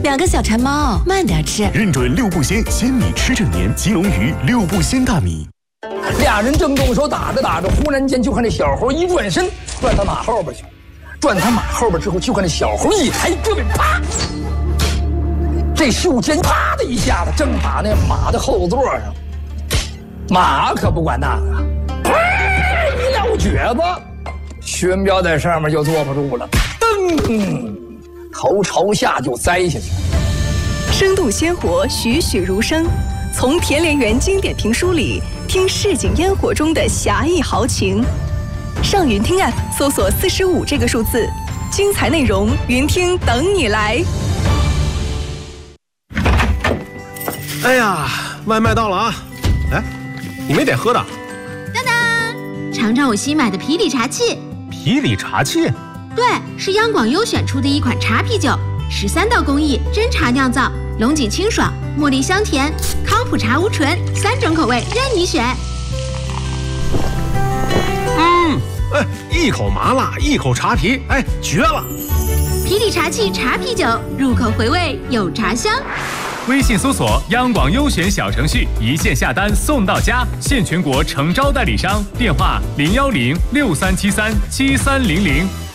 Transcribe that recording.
2个小馋猫，慢点吃。 认准六步鲜，鲜米吃整年。吉隆鱼六步鲜大米。 俩人正动手打着打着，忽然间就看那小猴一转身，转他马后边去。转他马后边之后，就看那小猴一抬胳膊，啪！这袖尖啪的一下子，正把那马的后座上。马可不管那个，一撂蹶子，薛彪在上面就坐不住了，噔，头朝下就栽下去。 生动鲜活，栩栩如生。从田连元经典评书里听市井烟火中的侠义豪情。上云听 App 搜索45这个数字，精彩内容云听等你来。 哎呀，外卖到了啊！哎，你没点喝的？ 当当，尝尝我新买的皮里茶器。 皮里茶器？ 对，是央广优选出的一款茶啤酒，13道工艺，真茶酿造，龙井清爽，茉莉香甜，康普茶无醇，3种口味任你选。 哎，一口麻辣，一口茶皮，哎，绝了！ 皮里茶器茶啤酒，入口回味有茶香。 微信搜索央广优选小程序，一键下单送到家，现全国诚招代理商，电话01063737300。